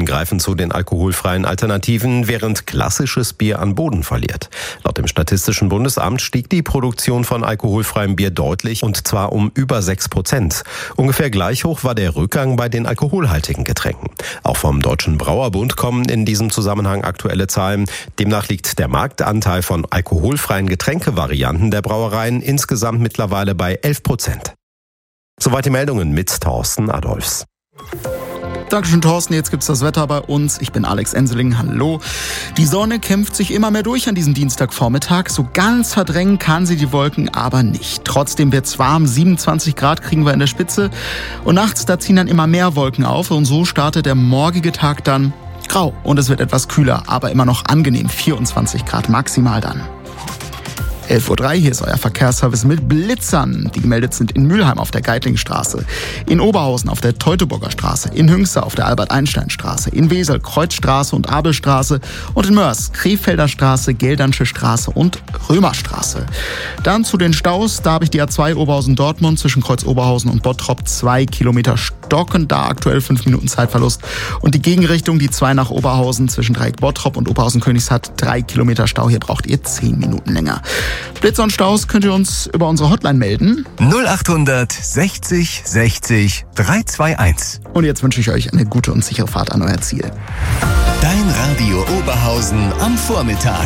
greifen zu den alkoholfreien Alternativen, während klassisches Bier an Boden verliert. Laut dem Statistischen Bundesamt stieg die Produktion von alkoholfreiem Bier deutlich, und zwar um über 6%. Ungefähr gleich hoch war der Rückgang bei den alkoholhaltigen Getränken. Auch vom Deutschen Brauerbund kommen in diesem Zusammenhang aktuelle Zahlen. Demnach liegt der Marktanteil von alkoholfreien Getränkevarianten der Brauereien insgesamt mittlerweile bei 11%. Soweit die Meldungen mit Thorsten Adolfs. Dankeschön, Thorsten. Jetzt gibt's das Wetter bei uns. Ich bin Alex Enseling. Hallo. Die Sonne kämpft sich immer mehr durch an diesem Dienstagvormittag. So ganz verdrängen kann sie die Wolken aber nicht. Trotzdem wird's warm. 27 Grad kriegen wir in der Spitze. Und nachts, da ziehen dann immer mehr Wolken auf. Und so startet der morgige Tag dann grau. Und es wird etwas kühler, aber immer noch angenehm. 24 Grad maximal dann. 11.03 Uhr, hier ist euer Verkehrsservice mit Blitzern, die gemeldet sind in Mülheim auf der Geitlingstraße, in Oberhausen auf der Teutoburger Straße, in Hünxe auf der Albert-Einstein-Straße, in Wesel Kreuzstraße und Abelstraße und in Mörs Krefelder Straße, Geldernsche Straße und Römerstraße. Dann zu den Staus, da habe ich die A2 Oberhausen-Dortmund zwischen Kreuz Oberhausen und Bottrop 2 Kilometer stocken, da aktuell 5 Minuten Zeitverlust. Und die Gegenrichtung, die 2 nach Oberhausen zwischen Dreieck Bottrop und Oberhausen-Königshardt, 3 Kilometer Stau, hier braucht ihr 10 Minuten länger. Blitzer und Staus könnt ihr uns über unsere Hotline melden. 0800 60 60 321. Und jetzt wünsche ich euch eine gute und sichere Fahrt an euer Ziel. Dein Radio Oberhausen am Vormittag.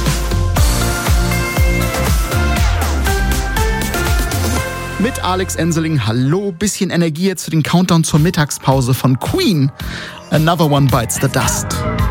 Mit Alex Enseling, hallo, bisschen Energie jetzt für den Countdown zur Mittagspause von Queen. Another One Bites the Dust.